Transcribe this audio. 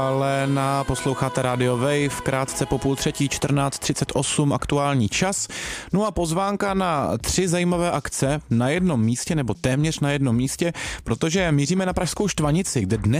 Ale posloucháte Radio Wave, krátce po 2:30, 14:38 aktuální čas. No a pozvánka na 3 zajímavé akce na jednom místě, nebo téměř na jednom místě, protože míříme na Pražskou Štvanici, kde dnes